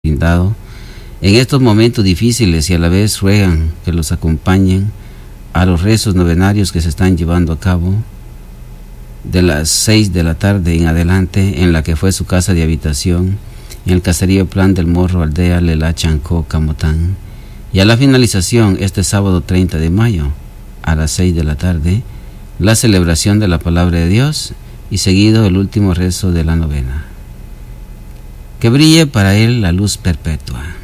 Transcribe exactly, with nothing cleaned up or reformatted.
brindado en estos momentos difíciles, y a la vez ruegan que los acompañen a los rezos novenarios que se están llevando a cabo de las seis de la tarde en adelante en la que fue su casa de habitación en el caserío Plan del Morro, aldea Lela Chancó, Camotán, y a la finalización este sábado treinta de mayo a las seis de la tarde la celebración de la palabra de Dios y seguido el último rezo de la novena. Que brille para él la luz perpetua.